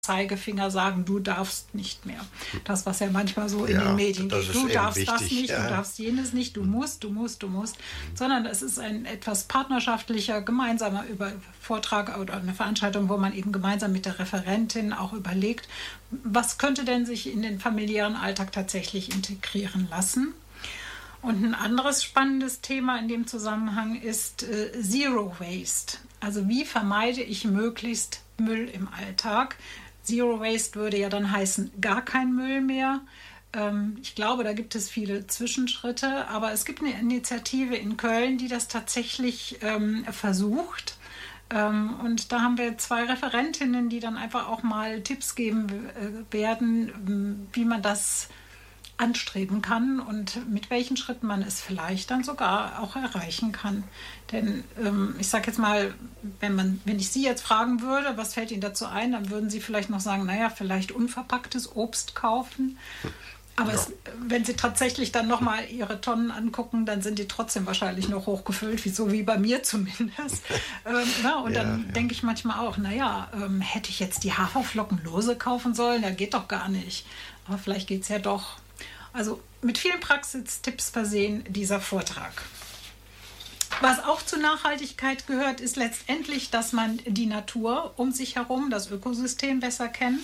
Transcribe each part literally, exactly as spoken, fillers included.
Zeigefinger sagen, du darfst nicht mehr. Das, was ja manchmal so in ja, den Medien geht. Du darfst wichtig, das nicht, ja. du darfst jenes nicht, du musst, du musst, du musst. Sondern es ist ein etwas partnerschaftlicher, gemeinsamer Über- Vortrag oder eine Veranstaltung, wo man eben gemeinsam mit der Referentin auch überlegt, was könnte denn sich in den familiären Alltag tatsächlich integrieren lassen. Und ein anderes spannendes Thema in dem Zusammenhang ist äh, Zero Waste. Also wie vermeide ich möglichst Müll im Alltag? Zero Waste würde ja dann heißen, gar kein Müll mehr. Ähm, ich glaube, da gibt es viele Zwischenschritte, aber es gibt eine Initiative in Köln, die das tatsächlich ähm, versucht. Ähm, und da haben wir zwei Referentinnen, die dann einfach auch mal Tipps geben äh, werden, wie man das anstreben kann und mit welchen Schritten man es vielleicht dann sogar auch erreichen kann. Denn ähm, ich sage jetzt mal, wenn, man, wenn ich Sie jetzt fragen würde, was fällt Ihnen dazu ein, dann würden Sie vielleicht noch sagen, naja, vielleicht unverpacktes Obst kaufen. Aber ja. es, wenn Sie tatsächlich dann nochmal Ihre Tonnen angucken, dann sind die trotzdem wahrscheinlich noch hochgefüllt, wie, so wie bei mir zumindest. ähm, ja, und ja, dann ja. denke ich manchmal auch, naja, ähm, hätte ich jetzt die Haferflocken lose kaufen sollen? Ja, geht doch gar nicht. Aber vielleicht geht es ja doch. Also mit vielen Praxistipps versehen dieser Vortrag. Was auch zur Nachhaltigkeit gehört, ist letztendlich, dass man die Natur um sich herum, das Ökosystem besser kennt.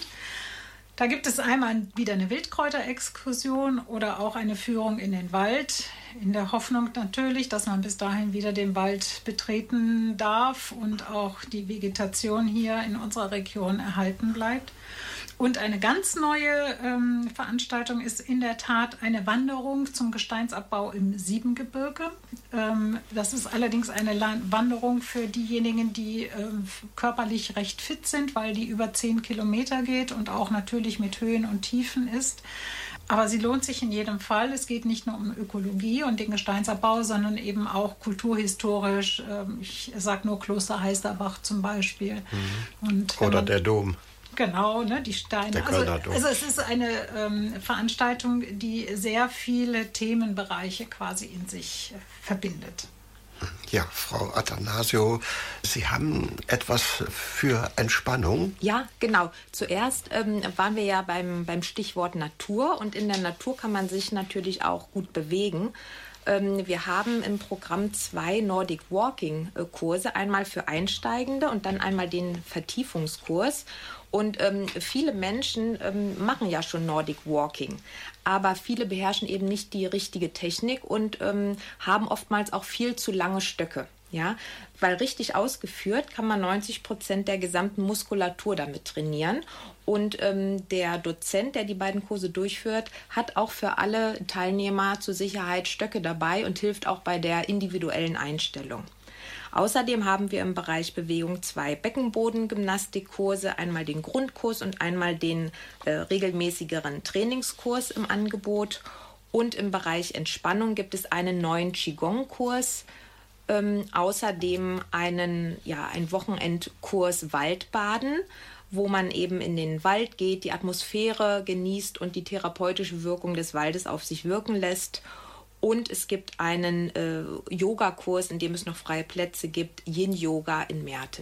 Da gibt es einmal wieder eine Wildkräuterexkursion oder auch eine Führung in den Wald, in der Hoffnung natürlich, dass man bis dahin wieder den Wald betreten darf und auch die Vegetation hier in unserer Region erhalten bleibt. Und eine ganz neue ähm, Veranstaltung ist in der Tat eine Wanderung zum Gesteinsabbau im Siebengebirge. Ähm, das ist allerdings eine La- Wanderung für diejenigen, die ähm, körperlich recht fit sind, weil die über zehn Kilometer geht und auch natürlich mit Höhen und Tiefen ist. Aber sie lohnt sich in jedem Fall. Es geht nicht nur um Ökologie und den Gesteinsabbau, sondern eben auch kulturhistorisch. Ähm, ich sage nur Kloster Heisterbach zum Beispiel. Mhm. Und, Oder man, der Dom. Genau, ne, die Steine. Also, also es ist eine ähm, Veranstaltung, die sehr viele Themenbereiche quasi in sich äh, verbindet. Ja, Frau Attanasio, Sie haben etwas für Entspannung. Ja, genau. Zuerst ähm, waren wir ja beim, beim Stichwort Natur und in der Natur kann man sich natürlich auch gut bewegen. Ähm, wir haben im Programm zwei Nordic Walking Kurse, einmal für Einsteigende und dann einmal den Vertiefungskurs. Und ähm, viele Menschen ähm, machen ja schon Nordic Walking, aber viele beherrschen eben nicht die richtige Technik und ähm, haben oftmals auch viel zu lange Stöcke. Ja? Weil richtig ausgeführt kann man neunzig Prozent der gesamten Muskulatur damit trainieren. Und ähm, der Dozent, der die beiden Kurse durchführt, hat auch für alle Teilnehmer zur Sicherheit Stöcke dabei und hilft auch bei der individuellen Einstellung. Außerdem haben wir im Bereich Bewegung zwei Beckenbodengymnastikkurse, einmal den Grundkurs und einmal den äh, regelmäßigeren Trainingskurs im Angebot. Und im Bereich Entspannung gibt es einen neuen Qigong-Kurs, ähm, außerdem einen, ja, einen Wochenendkurs Waldbaden, wo man eben in den Wald geht, die Atmosphäre genießt und die therapeutische Wirkung des Waldes auf sich wirken lässt. Und es gibt einen äh, Yogakurs, in dem es noch freie Plätze gibt, Yin-Yoga in Merten.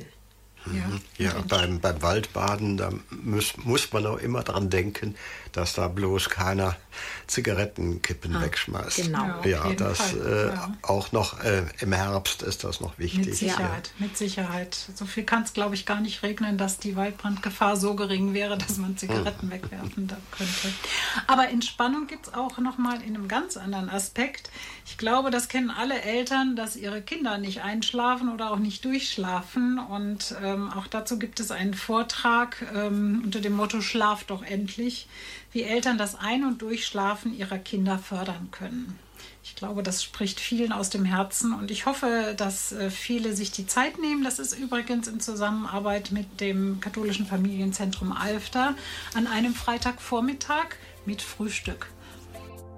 Ja, ja beim, beim Waldbaden, da muss, muss man auch immer dran denken, dass da bloß keiner Zigarettenkippen ah, wegschmeißt. Genau. Ja, das äh, ja. auch noch äh, im Herbst ist das noch wichtig. Mit Sicherheit, ja. mit Sicherheit. So viel kann es, glaube ich, gar nicht regnen, dass die Waldbrandgefahr so gering wäre, dass man Zigaretten hm. wegwerfen könnte. Aber Entspannung gibt es auch noch mal in einem ganz anderen Aspekt. Ich glaube, das kennen alle Eltern, dass ihre Kinder nicht einschlafen oder auch nicht durchschlafen. Und ähm, auch dazu gibt es einen Vortrag ähm, unter dem Motto Schlaf doch endlich, wie Eltern das Ein- und Durchschlafen ihrer Kinder fördern können. Ich glaube, das spricht vielen aus dem Herzen und ich hoffe, dass äh, viele sich die Zeit nehmen. Das ist übrigens in Zusammenarbeit mit dem Katholischen Familienzentrum Alfter an einem Freitagvormittag mit Frühstück.